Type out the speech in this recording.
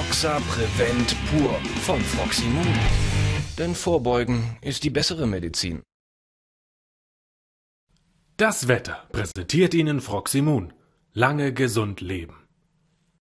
Roxa Prevent Pur von Froximum. Denn Vorbeugen ist die bessere Medizin. Das Wetter präsentiert Ihnen Froximum. Lange gesund leben.